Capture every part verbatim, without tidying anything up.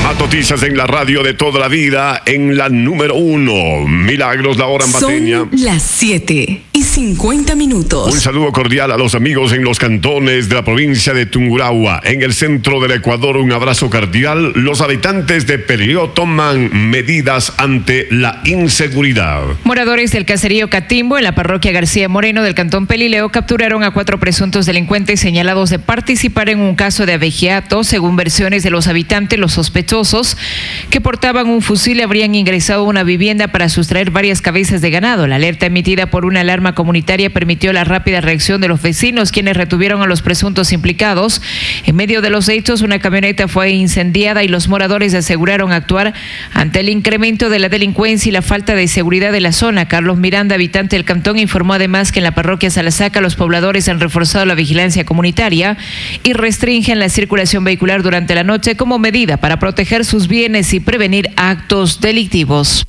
Más noticias en la radio de toda la vida, en la número uno. Milagros, la hora ambateña. Son las siete y cincuenta minutos. Un saludo cordial a los amigos en los cantones de la provincia de Tungurahua. En el centro del Ecuador, un abrazo cordial. Los habitantes de Pelileo toman medidas ante la inseguridad. Moradores del caserío Catimbo, en la parroquia García Moreno del cantón Pelileo, capturaron a cuatro presuntos delincuentes señalados de participar en un caso de abegiato. Según versiones de los habitantes, los sospechosos que portaban un fusil habrían ingresado a una vivienda para sustraer varias cabezas de ganado. La alerta emitida por una alarma comunitaria permitió la rápida reacción de los vecinos, quienes retuvieron a los presuntos implicados. En medio de los hechos, una camioneta fue incendiada y los moradores aseguraron actuar ante el incremento de la delincuencia y la falta de seguridad de la zona. Carlos Miranda, habitante del cantón, informó además que en la parroquia Salasaca los pobladores han reforzado la vigilancia comunitaria y restringen la circulación vehicular durante la noche como medida para proteger sus bienes y prevenir actos delictivos.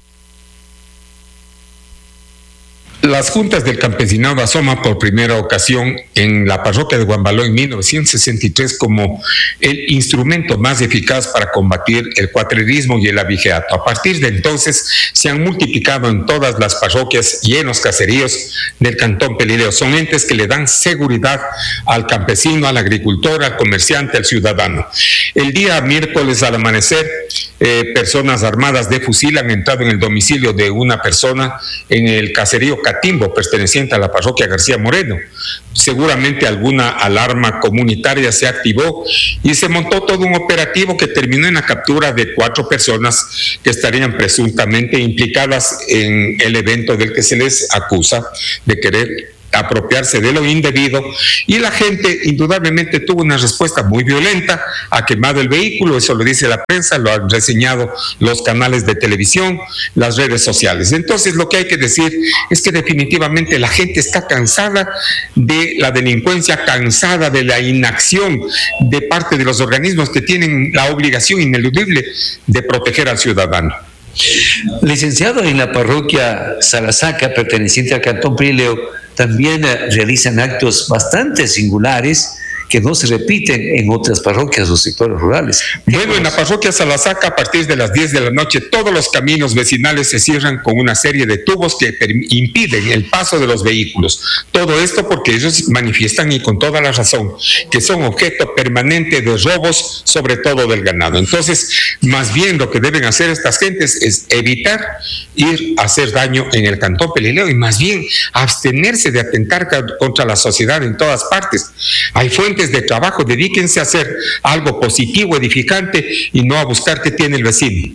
Las juntas del campesinado asoman por primera ocasión en la parroquia de Guambaló en mil novecientos sesenta y tres como el instrumento más eficaz para combatir el cuatrerismo y el abigeato. A partir de entonces se han multiplicado en todas las parroquias y en los caseríos del cantón Pelileo. Son entes que le dan seguridad al campesino, al agricultor, al comerciante, al ciudadano. El día miércoles al amanecer, eh, personas armadas de fusil han entrado en el domicilio de una persona en el caserío Catimbo, perteneciente a la parroquia García Moreno. Seguramente alguna alarma comunitaria se activó y se montó todo un operativo que terminó en la captura de cuatro personas que estarían presuntamente implicadas en el evento del que se les acusa de querer apropiarse de lo indebido, y la gente indudablemente tuvo una respuesta muy violenta, ha quemado el vehículo, eso lo dice la prensa, lo han reseñado los canales de televisión, las redes sociales. Entonces lo que hay que decir es que definitivamente la gente está cansada de la delincuencia, cansada de la inacción de parte de los organismos que tienen la obligación ineludible de proteger al ciudadano. Licenciado, en la parroquia Salasaca, perteneciente al cantón Pelileo, también uh, realizan actos bastante singulares que no se repiten en otras parroquias o sectores rurales. Bueno, en la parroquia Salasaca, a partir de las diez de la noche, todos los caminos vecinales se cierran con una serie de tubos que impiden el paso de los vehículos. Todo esto porque ellos manifiestan, y con toda la razón, que son objeto permanente de robos, sobre todo del ganado. Entonces, más bien lo que deben hacer estas gentes es evitar ir a hacer daño en el cantón Pelileo y más bien abstenerse de atentar contra la sociedad en todas partes. Hay fuentes de trabajo, dedíquense a hacer algo positivo, edificante, y no a buscar qué tiene el vecino.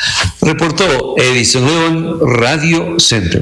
Reportó Edison León, Radio Centro.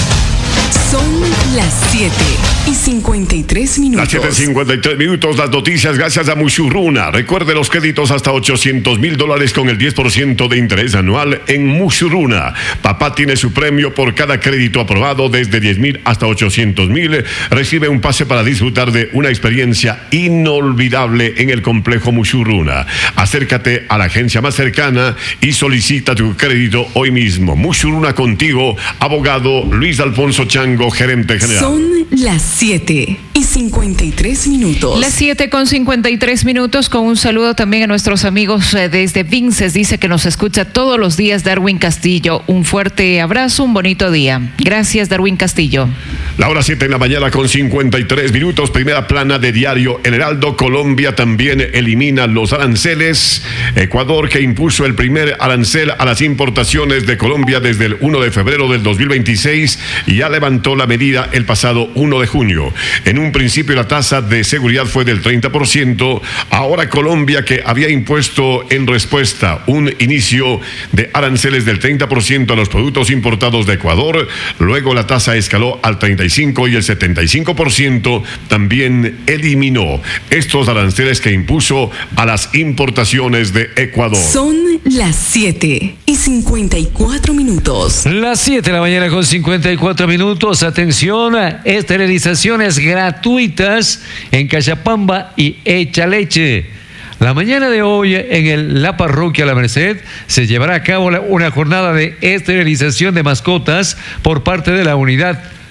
Son las siete y cincuenta y tres minutos. Las siete y cincuenta y tres minutos, las noticias gracias a Mushuruna. Recuerde los créditos hasta ochocientos mil dólares con el diez por ciento de interés anual en Mushuruna. Papá tiene su premio por cada crédito aprobado desde diez mil hasta ochocientos mil. Recibe un pase para disfrutar de una experiencia inolvidable en el complejo Mushuruna. Acércate a la agencia más cercana y solicita tu crédito hoy mismo. Mushuruna contigo, abogado Luis Alfonso Chango, gerente general. Son las siete y cincuenta y tres minutos. Las siete con cincuenta y tres minutos, con un saludo también a nuestros amigos eh, desde Vinces. Dice que nos escucha todos los días Darwin Castillo. Un fuerte abrazo, un bonito día. Gracias, Darwin Castillo. La hora siete en la mañana con cincuenta y tres minutos. Primera plana de diario El Heraldo. Colombia también elimina los aranceles. Ecuador, que impuso el primer arancel a las importaciones de Colombia desde el primero de febrero del dos mil veintiséis, ya levantó la medida el pasado primero de junio. En un principio la tasa de seguridad fue del treinta por ciento. Ahora Colombia, que había impuesto en respuesta un inicio de aranceles del treinta por ciento a los productos importados de Ecuador, luego la tasa escaló al treinta y cinco por ciento y el setenta y cinco por ciento también eliminó estos aranceles que impuso a las importaciones de Ecuador. Son las siete y cincuenta y cuatro minutos. Las siete de la mañana con cincuenta y cuatro minutos. Atención, esterilizaciones gratuitas en Cachapamba y Echaleche. La mañana de hoy en el, la parroquia La Merced se llevará a cabo la, una jornada de esterilización de mascotas por parte de la unidad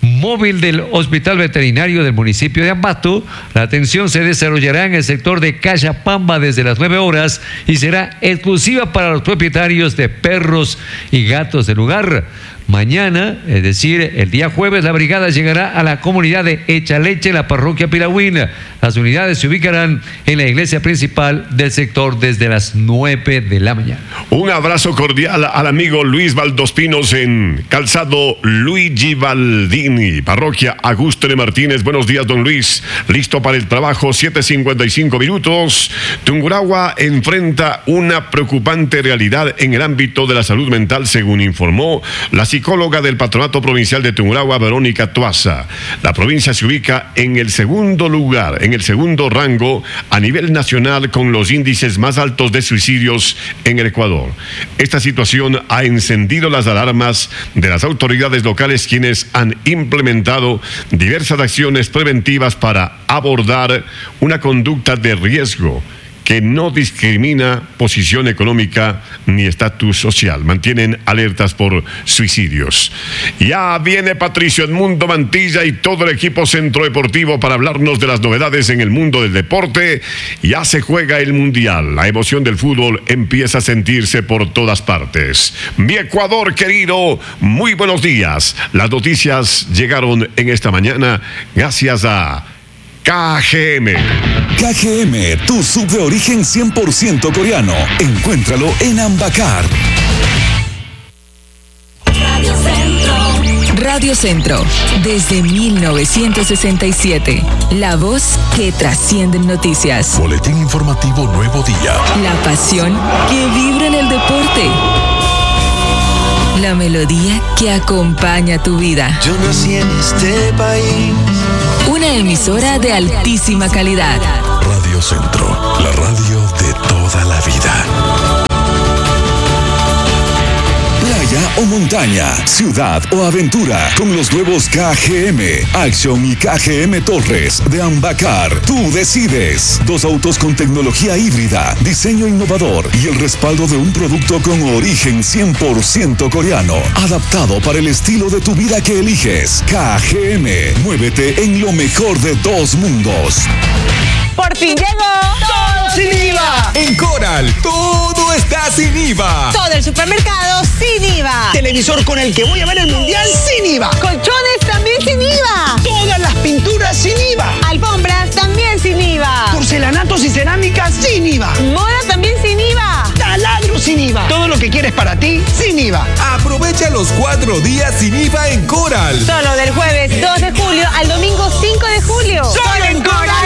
móvil del Hospital Veterinario del municipio de Ambato. La atención se desarrollará en el sector de Cachapamba desde las nueve horas y será exclusiva para los propietarios de perros y gatos del lugar. Mañana, es decir, el día jueves, la brigada llegará a la comunidad de Echaleche, en la parroquia Piragüín. Las unidades se ubicarán en la iglesia principal del sector desde las nueve de la mañana. Un abrazo cordial al amigo Luis Valdospinos en Calzado Luigi Baldini, parroquia Augusto de Martínez. Buenos días, don Luis. Listo para el trabajo, siete cincuenta y cinco minutos. Tungurahua enfrenta una preocupante realidad en el ámbito de la salud mental, según informó la psicóloga del Patronato Provincial de Tungurahua, Verónica Tuaza. La provincia se ubica en el segundo lugar, en el segundo rango a nivel nacional, con los índices más altos de suicidios en el Ecuador. Esta situación ha encendido las alarmas de las autoridades locales, quienes han implementado diversas acciones preventivas para abordar una conducta de riesgo que no discrimina posición económica ni estatus social. Mantienen alertas por suicidios. Ya viene Patricio Edmundo Mantilla y todo el equipo Centro Deportivo para hablarnos de las novedades en el mundo del deporte. Ya se juega el Mundial. La emoción del fútbol empieza a sentirse por todas partes. Mi Ecuador querido, muy buenos días. Las noticias llegaron en esta mañana gracias a K G M. K G M, tu sub de origen cien por ciento coreano. Encuéntralo en Ambacar. Radio Centro. Radio Centro, desde mil novecientos sesenta y siete. La voz que trasciende en noticias. Boletín informativo Nuevo Día. La pasión que vibra en el deporte. La melodía que acompaña tu vida. Yo nací en este país. Una emisora de altísima calidad. Radio Centro, la radio de toda la vida. Playa o montaña, ciudad o aventura, con los nuevos K G M, Action y K G M Torres de Ambacar. Tú decides. Dos autos con tecnología híbrida, diseño innovador y el respaldo de un producto con origen cien por ciento coreano, adaptado para el estilo de tu vida que eliges. K G M, muévete en lo mejor de dos mundos. ¡Por fin llegó! ¡Todo sin I V A! En Coral, todo está sin I V A. Todo el supermercado sin I V A. Televisor con el que voy a ver el mundial sin I V A. Colchones también sin I V A. Todas las pinturas sin I V A. Alfombras también sin I V A. Porcelanatos y cerámicas sin I V A. Moda también sin I V A. Taladro sin I V A. Todo lo que quieres para ti sin I V A. Aprovecha los cuatro días sin I V A en Coral. Solo del jueves dos de julio al domingo cinco de julio. ¡Solo en Coral!